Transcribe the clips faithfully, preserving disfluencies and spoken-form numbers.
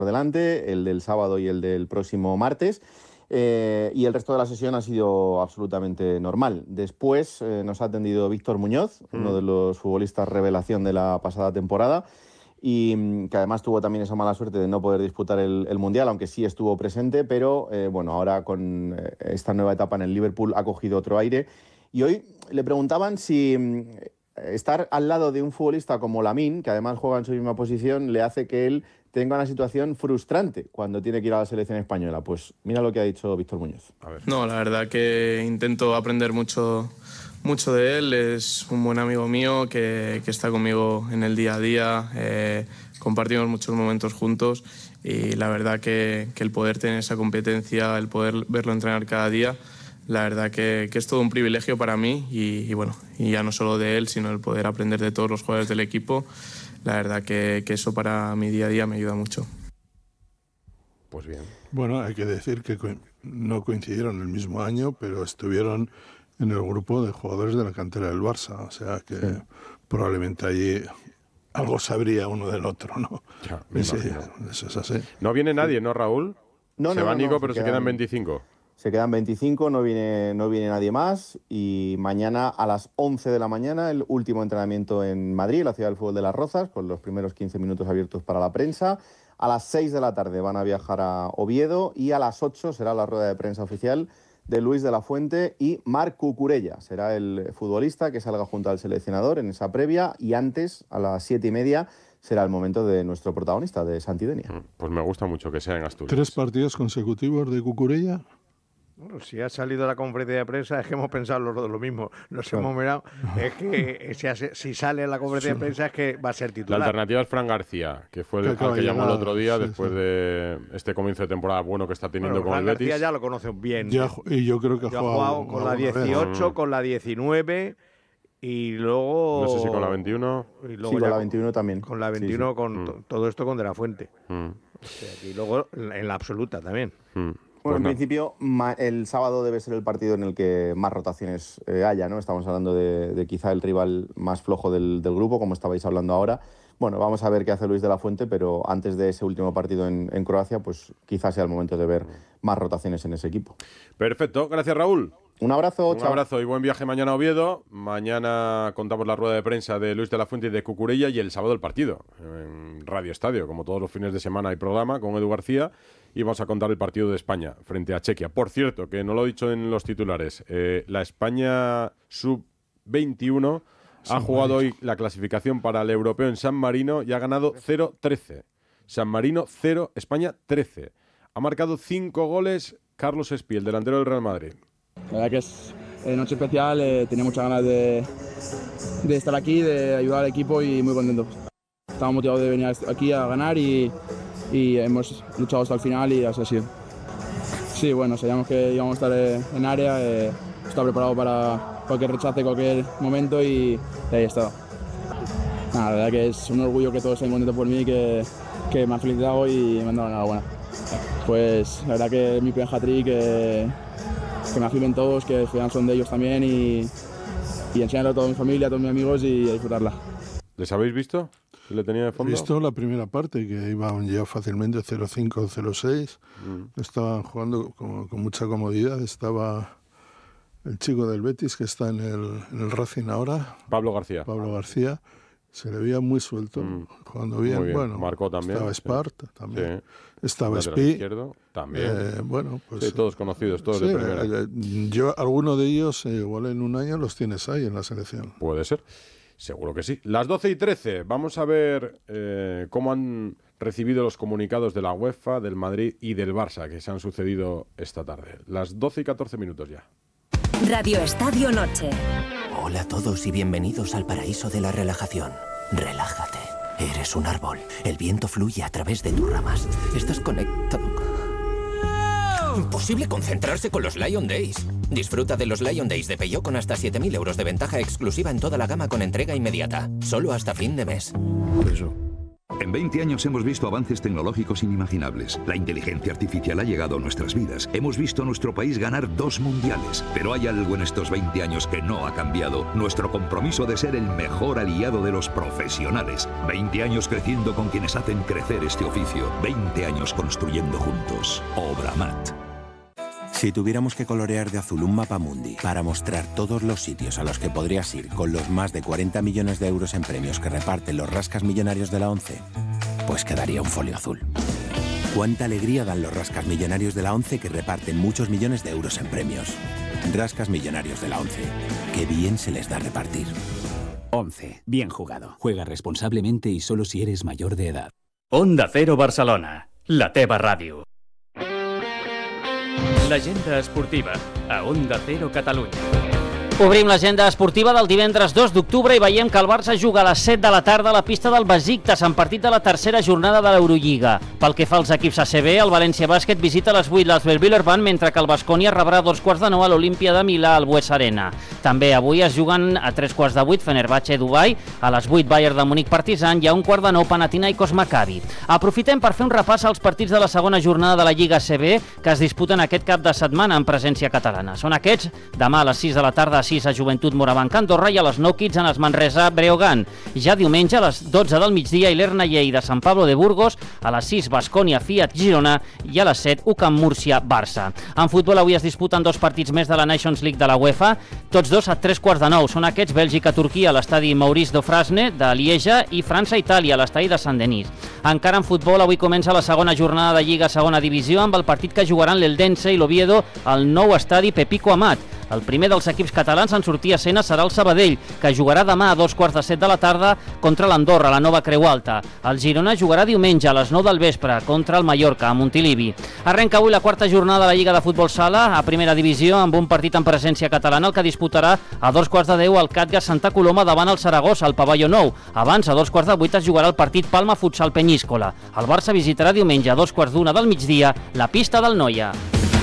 por delante, el del sábado y el del próximo martes. Eh, y el resto de la sesión ha sido absolutamente normal. Después eh, nos ha atendido Víctor Muñoz, mm. uno de los futbolistas revelación de la pasada temporada, y que además tuvo también esa mala suerte de no poder disputar el, el Mundial, aunque sí estuvo presente, pero eh, bueno, ahora con esta nueva etapa en el Liverpool ha cogido otro aire. Y hoy le preguntaban si estar al lado de un futbolista como Lamine, que además juega en su misma posición, le hace que él tenga una situación frustrante cuando tiene que ir a la selección española. Pues mira lo que ha dicho Víctor Muñoz. A ver. No, la verdad que intento aprender mucho, mucho de él. Es un buen amigo mío que, que está conmigo en el día a día. Eh, compartimos muchos momentos juntos y la verdad que, que el poder tener esa competencia, el poder verlo entrenar cada día, la verdad que, que es todo un privilegio para mí y, y bueno, y ya no solo de él, sino el poder aprender de todos los jugadores del equipo. La verdad que, que eso para mi día a día me ayuda mucho. Pues bien. Bueno, hay que decir que co- no coincidieron el mismo año, pero estuvieron en el grupo de jugadores de la cantera del Barça. O sea que sí. probablemente allí algo sabría uno del otro, ¿no? Ya, me sí, imagino. Eso es así. No viene nadie, ¿no, Raúl? No, se no, va no, Nico, no, pero se se quedan, quedan veinticinco. Se quedan veinticinco, no viene, no viene nadie más. Y mañana a las once de la mañana, el último entrenamiento en Madrid, la ciudad del fútbol de Las Rozas, con los primeros quince minutos abiertos para la prensa. A las seis de la tarde van a viajar a Oviedo y a las ocho será la rueda de prensa oficial de Luis de la Fuente y Marc Cucurella. Será el futbolista que salga junto al seleccionador en esa previa y antes, a las siete y media, será el momento de nuestro protagonista, de Santi Denia. Pues me gusta mucho que sea en Asturias. ¿Tres partidos consecutivos de Cucurella? Bueno, si ha salido la conferencia de prensa es que hemos pensado lo, lo mismo. Nos claro. hemos mirado. Es que si, hace, si sale en la conferencia sí. de prensa es que va a ser titular. La alternativa es Fran García, que fue el que, que llamó el otro día sí, después sí. de este comienzo de temporada bueno que está teniendo bueno, con Fran el Betis. García ya lo conocen bien. Ya, y yo creo que ha jugado, ha jugado con la dieciocho, vez. con la diecinueve y luego... No sé si con la veintiuno. Y luego sí, con la veintiuno también. Con la veintiuno, sí, sí. con mm. todo esto con De la Fuente. Mm. O sea, y luego en la absoluta también. Mm. Bueno, pues en no. principio, el sábado debe ser el partido en el que más rotaciones eh, haya, ¿no? Estamos hablando de, de quizá el rival más flojo del, del grupo, como estabais hablando ahora. Bueno, vamos a ver qué hace Luis de la Fuente, pero antes de ese último partido en, en Croacia, pues quizás sea el momento de ver más rotaciones en ese equipo. Perfecto, gracias Raúl. Un abrazo, Un chao. abrazo y buen viaje mañana a Oviedo. Mañana contamos la rueda de prensa de Luis de la Fuente y de Cucurella y el sábado el partido en Radio Estadio. Como todos los fines de semana hay programa con Edu García y vamos a contar el partido de España frente a Chequia. Por cierto, que no lo he dicho en los titulares, eh, la España sub veintiuno ha jugado hoy la clasificación para el europeo en San Marino y ha ganado cero trece. San Marino cero, España trece. Ha marcado cinco goles Carlos Espí, el delantero del Real Madrid. La verdad que es eh, noche especial, eh, tenía muchas ganas de, de estar aquí, de ayudar al equipo y muy contento. Estamos motivados de venir aquí a ganar y, y hemos luchado hasta el final y así ha sido. Sí, bueno, sabíamos que íbamos a estar eh, en área, eh, estaba preparado para cualquier rechace, cualquier momento y, y ahí estaba. Nada, la verdad que es un orgullo que todos estén contentos por mí, que, que me han felicitado y me han dado enhorabuena. Pues la verdad que es mi primer hat-trick, que, que me afirmen todos, que al final son de ellos también y, y enseñarlo a toda mi familia, a todos mis amigos y a disfrutarla. ¿Les habéis visto? ¿Se le tenía de fondo? He visto la primera parte, que iban ya fácilmente cero cinco, cero seis. Mm. Estaban jugando con, con mucha comodidad. Estaba el chico del Betis, que está en el, en el Racing ahora. Pablo García. Pablo García. Se le veía muy suelto, mm. jugando bien. bien. Bueno, marcó también. Estaba Spart, sí. también. Sí. Estaba Espí. Izquierdo, también. Eh, bueno, pues, sí, todos conocidos, todos sí, de primera. Eh, yo, alguno de ellos, eh, igual en un año, los tienes ahí en la selección. Puede ser. Seguro que sí. Las doce y trece. Vamos a ver eh, cómo han recibido los comunicados de la UEFA, del Madrid y del Barça que se han sucedido esta tarde. Las doce y catorce minutos ya. Radio Estadio Noche. Hola a todos y bienvenidos al paraíso de la relajación. Relájate. Eres un árbol. El viento fluye a través de tus ramas. Estás conectado. Imposible concentrarse con los Lion Days. Disfruta de los Lion Days de Peugeot con hasta siete mil euros de ventaja exclusiva en toda la gama con entrega inmediata. Solo hasta fin de mes. Eso. En veinte años hemos visto avances tecnológicos inimaginables. La inteligencia artificial ha llegado a nuestras vidas. Hemos visto a nuestro país ganar dos mundiales. Pero hay algo en estos veinte años que no ha cambiado. Nuestro compromiso de ser el mejor aliado de los profesionales. veinte años creciendo con quienes hacen crecer este oficio. veinte años construyendo juntos. Obramat. Si tuviéramos que colorear de azul un mapa mundi para mostrar todos los sitios a los que podrías ir con los más de cuarenta millones de euros en premios que reparten los rascas millonarios de la ONCE, pues quedaría un folio azul. Cuánta alegría dan los rascas millonarios de la ONCE que reparten muchos millones de euros en premios. Rascas millonarios de la ONCE. Qué bien se les da repartir. ONCE. Bien jugado. Juega responsablemente y solo si eres mayor de edad. Onda Cero Barcelona. La teva ràdio. L'agenda esportiva a Onda Cero Catalunya. Obrim l'agenda esportiva del divendres dos d'octubre i veiem que el Barça juga a les set de la tarda a la pista del Besiktas en partit de la tercera jornada de l'Eurolliga. Pel que fa als equips A C B, el València Bàsquet visita a les vuit l'Asvel-Villeurbanne, mentre que el Baskonia rebrà a dos quarts de nou a l'Olímpia de Milà al Bues Arena. També avui es juguen a tres quarts de vuit Fenerbahçe Dubai, a les vuit Bayern de Múnich Partizan i a un quart de nou Panathinaikos Maccabi. Aprofitem per fer un repàs als partits de la segona jornada de la Lliga A C B que es disputen aquest cap de setmana en presència catalana. Són aquests: demà a les sis de la tarda a sis a Joventut Morabanc Andorra i a les nou Kids en es Manresa Breogán. Ja diumenge a les dotze del migdia Ilerna Lleida de Sant Pablo de Burgos, a les sis Baskonia Fiat Girona i a les set U C A M Múrcia Barça. En futbol avui es disputen dos partits més de la Nations League de la UEFA, tots dos a tres quarts de nou. Són aquests: Bèlgica-Turquia a l'estadi Maurice Dofrasne de Lieja i França-Itàlia a l'estadi de Saint-Denis. Encara en futbol avui comença la segona jornada de Lliga Segona Divisió amb el partit que jugaran l'Eldense i l'Oviedo al nou estadi Pepico Amat. El primer dels equips catalans en sortir a escena serà el Sabadell, que jugarà demà a dos quarts de set de la tarda contra l'Andorra, la Nova Creu Alta. El Girona jugarà diumenge a les nou del vespre contra el Mallorca, a Montilivi. Arrenca avui la quarta jornada de la Lliga de Futbol Sala a primera divisió amb un partit en presència catalana, el que disputarà a dos quarts de deu el Catgas Santa Coloma davant el Saragossa, al Pavelló Nou. Abans, a dos quarts de vuit, es jugarà el partit Palma Futsal Penyíscola. El Barça visitarà diumenge a dos quarts d'una del migdia la pista del Noia.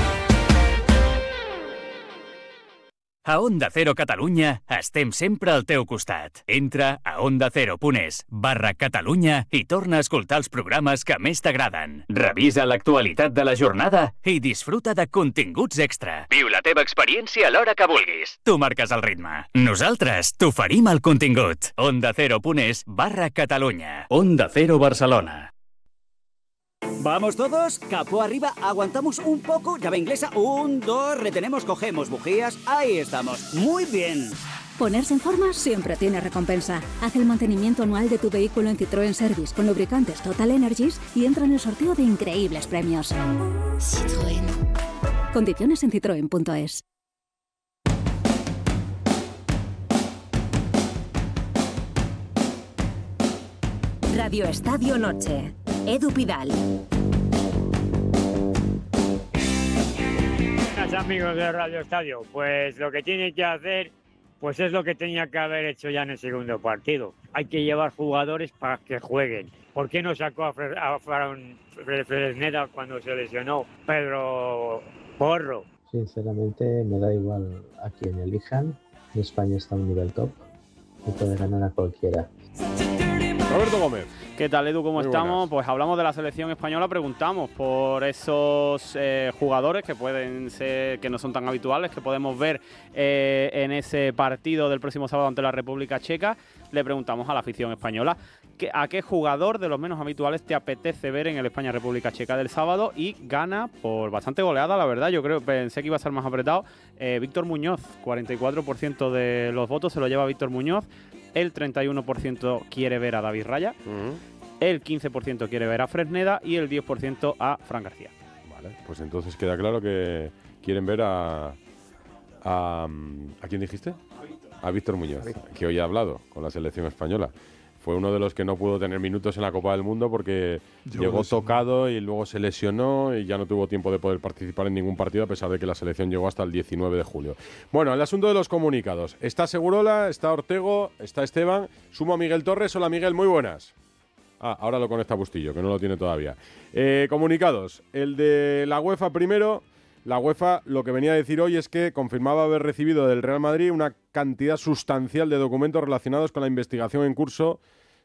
A Onda Cero Catalunya estem sempre al teu costat. Entra a ondacero.es barra Catalunya i torna a escoltar els programes que més t'agraden. Revisa l'actualitat de la jornada i disfruta de continguts extra. Viu la teva experiència a l'hora que vulguis. Tu marques el ritme. Nosaltres t'oferim el contingut. ondacero.es barra Catalunya. Onda Cero Barcelona. Vamos todos, capó arriba, aguantamos un poco, llave inglesa, un, dos, retenemos, cogemos bujías, ahí estamos, muy bien. Ponerse en forma siempre tiene recompensa. Haz el mantenimiento anual de tu vehículo en Citroën Service con lubricantes Total Energies y entra en el sorteo de increíbles premios. Citroën. Condiciones en citroen punto es. Radio Estadio Noche. Edu Pidal. Amigos de Radio Estadio, pues lo que tiene que hacer pues es lo que tenía que haber hecho ya en el segundo partido. Hay que llevar jugadores para que jueguen. ¿Por qué no sacó a, Fre a Fresneda cuando se lesionó Pedro Porro? Sinceramente me da igual a quien elijan. España está a un nivel top y puede ganar a cualquiera. Roberto Gómez. ¿Qué tal, Edu? ¿Cómo Muy estamos? buenas. Pues hablamos de la selección española, preguntamos por esos eh, jugadores que pueden ser, que no son tan habituales, que podemos ver eh, en ese partido del próximo sábado ante la República Checa. Le preguntamos a la afición española que, a qué jugador de los menos habituales te apetece ver en el España-República Checa del sábado, y gana por bastante goleada, la verdad. Yo creo, pensé que iba a ser más apretado. Eh, Víctor Muñoz, cuarenta y cuatro por ciento de los votos se lo lleva Víctor Muñoz. El treinta y uno por ciento quiere ver a David Raya, uh-huh. El quince por ciento quiere ver a Fresneda y el diez por ciento a Fran García. Vale, pues entonces queda claro que quieren ver a... ¿A, ¿a quién dijiste? A Víctor. A Víctor Muñoz, que hoy ha hablado con la selección española. Fue uno de los que no pudo tener minutos en la Copa del Mundo porque Yo llegó tocado y luego se lesionó y ya no tuvo tiempo de poder participar en ningún partido, a pesar de que la selección llegó hasta el diecinueve de julio. Bueno, el asunto de los comunicados. Está Segurola, está Ortego, está Esteban. Sumo a Miguel Torres. Hola, Miguel, muy buenas. Ah, ahora lo conecta Bustillo, que no lo tiene todavía. Eh, comunicados. El de la UEFA primero. La UEFA lo que venía a decir hoy es que confirmaba haber recibido del Real Madrid una cantidad sustancial de documentos relacionados con la investigación en curso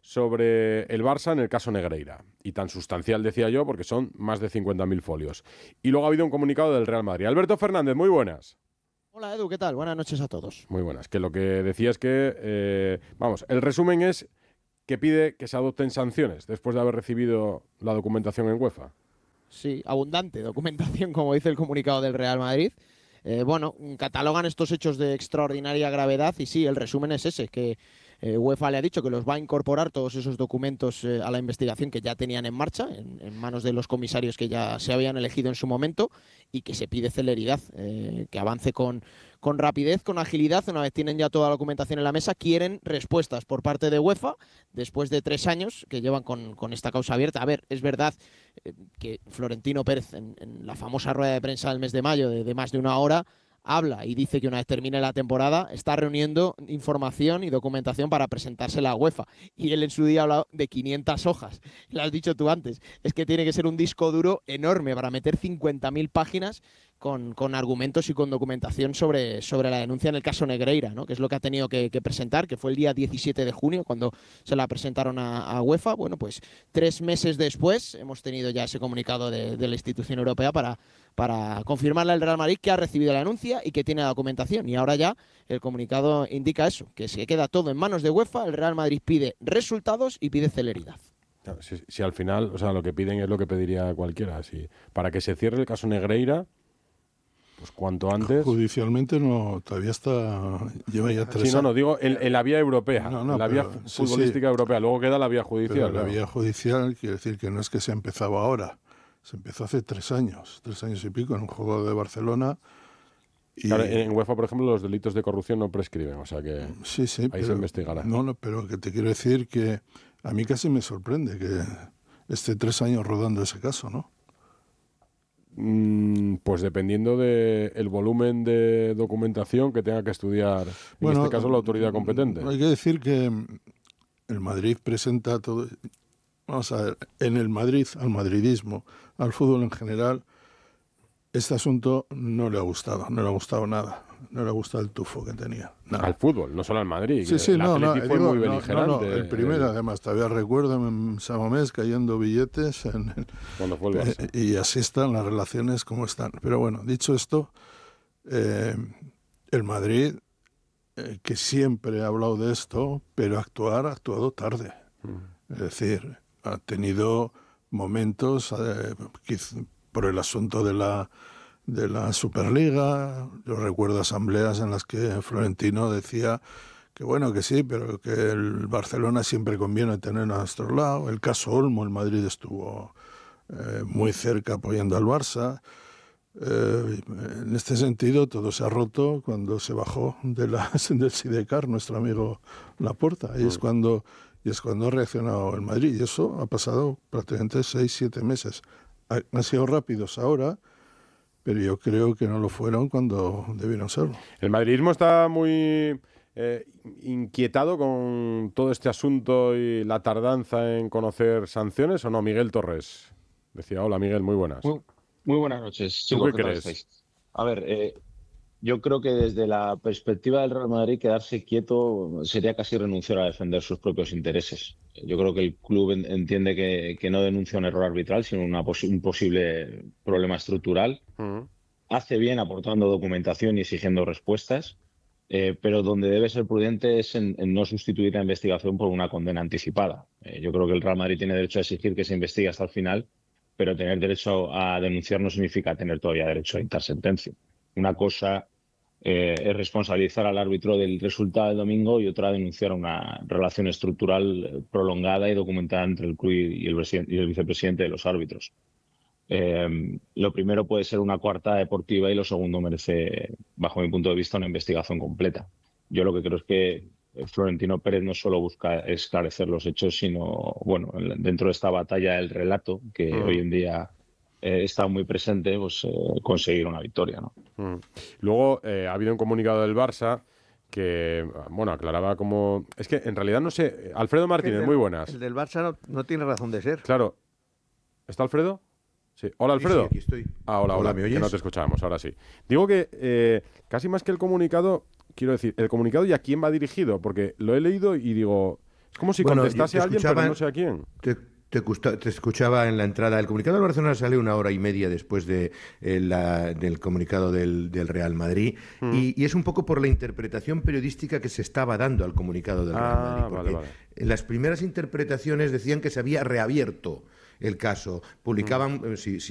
sobre el Barça en el caso Negreira. Y tan sustancial, decía yo, porque son más de cincuenta mil folios. Y luego ha habido un comunicado del Real Madrid. Alberto Fernández, muy buenas. Hola Edu, ¿qué tal? Buenas noches a todos. Muy buenas. Que lo que decía es que, eh, vamos, el resumen es que pide que se adopten sanciones después de haber recibido la documentación en UEFA. Sí, abundante documentación, como dice el comunicado del Real Madrid. Eh, bueno, catalogan estos hechos de extraordinaria gravedad y sí, el resumen es ese, que eh, UEFA le ha dicho que los va a incorporar todos esos documentos eh, a la investigación que ya tenían en marcha, en, en manos de los comisarios que ya se habían elegido en su momento, y que se pide celeridad, eh, que avance con, con rapidez, con agilidad. Una vez tienen ya toda la documentación en la mesa, quieren respuestas por parte de UEFA después de tres años que llevan con, con esta causa abierta. A ver, es verdad eh, que Florentino Pérez en, en la famosa rueda de prensa del mes de mayo de, de más de una hora habla y dice que una vez termine la temporada está reuniendo información y documentación para presentársela a UEFA. Y él en su día ha hablado de quinientas hojas. Lo has dicho tú antes. Es que tiene que ser un disco duro enorme para meter cincuenta mil páginas con, con argumentos y con documentación sobre, sobre la denuncia en el caso Negreira, ¿no? Que es lo que ha tenido que, que presentar, que fue el día diecisiete de junio cuando se la presentaron a, a UEFA. Bueno, pues tres meses después hemos tenido ya ese comunicado de, de la institución europea para, para confirmarle al Real Madrid que ha recibido la denuncia y que tiene la documentación. Y ahora ya el comunicado indica eso, que se queda todo en manos de UEFA. El Real Madrid pide resultados y pide celeridad. Si, si al final, o sea, lo que piden es lo que pediría cualquiera. Si, para que se cierre el caso Negreira, pues cuanto antes. Judicialmente no, todavía está. Lleva ya tres años. Sí, no, no, digo en, en la vía europea, no, no, en la pero, vía sí, futbolística sí. europea. Luego queda la vía judicial. Pero la claro. vía judicial quiere decir que no es que se ha empezado ahora. Se empezó hace tres años, tres años y pico, en un juego de Barcelona. Y claro, en UEFA, por ejemplo, los delitos de corrupción no prescriben, o sea que sí, sí, ahí pero, se investigará. No, no, pero que te quiero decir que a mí casi me sorprende que esté tres años rodando ese caso, ¿no? Mm, pues dependiendo del volumen de documentación que tenga que estudiar, en bueno, este caso la autoridad competente. Hay que decir que el Madrid presenta todo. Vamos a ver, en el Madrid, al madridismo, al fútbol en general, este asunto no le ha gustado, no le ha gustado nada. No le ha gustado el tufo que tenía. Nada. Al fútbol, no solo al Madrid. Sí, sí, el no, Atleti no, fue digo, muy no, beligerante. no, no, el primero, el, además, todavía recuerdo en Samamés cayendo billetes. En, cuando fue el Barça. Eh, y así están las relaciones como están. Pero bueno, dicho esto, eh, el Madrid, eh, que siempre ha hablado de esto, pero actuar ha actuado tarde. Mm. Es decir, ha tenido momentos, eh, por el asunto de la de la Superliga. Yo recuerdo asambleas en las que Florentino decía que bueno, que sí, pero que el Barcelona siempre conviene tener a nuestro lado. El caso Olmo, el Madrid estuvo eh, muy cerca apoyando al Barça. Eh, en este sentido, todo se ha roto cuando se bajó de la, del Sidecar nuestro amigo Laporta. Y es cuando, y es cuando ha reaccionado el Madrid. Y eso ha pasado prácticamente seis, siete meses. Ha, han sido rápidos ahora, pero yo creo que no lo fueron cuando debieron serlo. El madridismo está muy eh, inquietado con todo este asunto y la tardanza en conocer sanciones, ¿o no? Miguel Torres decía, hola Miguel, muy buenas. Muy, muy buenas noches. ¿Tú chicos, qué ¿qué tal crees? estáis? A ver, eh, yo creo que desde la perspectiva del Real Madrid quedarse quieto sería casi renunciar a defender sus propios intereses. Yo creo que el club en, entiende que, que no denuncia un error arbitral, sino una posi- un posible problema estructural. Uh-huh. Hace bien aportando documentación y exigiendo respuestas, eh, pero donde debe ser prudente es en, en no sustituir la investigación por una condena anticipada. Eh, yo creo que el Real Madrid tiene derecho a exigir que se investigue hasta el final, pero tener derecho a denunciar no significa tener todavía derecho a dictar sentencia. Una cosa eh, es responsabilizar al árbitro del resultado del domingo y otra denunciar una relación estructural prolongada y documentada entre el club y el, y el vicepresidente de los árbitros. Eh, lo primero puede ser una coartada deportiva y lo segundo merece, bajo mi punto de vista, una investigación completa. Yo lo que creo es que Florentino Pérez no solo busca esclarecer los hechos, sino, bueno, dentro de esta batalla del relato, que mm. hoy en día eh, está muy presente, pues eh, conseguir una victoria, ¿no? Mm. Luego eh, ha habido un comunicado del Barça que, bueno, aclaraba como... Es que en realidad no sé... Alfredo Martínez, del, muy buenas. El del Barça no, no tiene razón de ser. Claro. ¿Está Alfredo? Sí. Hola, Alfredo. Sí, sí, aquí estoy. Ah, hola, hola. Hola, ¿me oyes? Que no te escuchábamos, ahora sí. Digo que eh, casi más que el comunicado, quiero decir, el comunicado y a quién va dirigido, porque lo he leído y digo, Como si Bueno, contestase yo a te alguien, pero escuchaba- no sé a quién. Te, te gusta- te escuchaba en la entrada. El comunicado del Barcelona sale una hora y media después de, eh, la- del comunicado del, del Real Madrid Mm. y, y es un poco por la interpretación periodística que se estaba dando al comunicado del Real Ah, Madrid. vale, Porque vale. en las primeras interpretaciones decían que se había reabierto el caso. Publicaban, eh, si, si